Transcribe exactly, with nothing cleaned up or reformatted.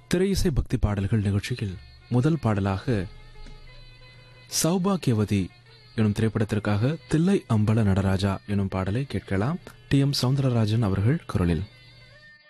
திரையிசை பக்தி பாடல்கள் நிகழ்ச்சியில் முதல் பாடலாக சௌபாகியவதி எனும் திரைப்படத்திற்காக தில்லை அம்பல நடராஜா எனும் பாடலை கேட்கலாம். டி எம் சவுந்தரராஜன் அவர்கள் குரலில்.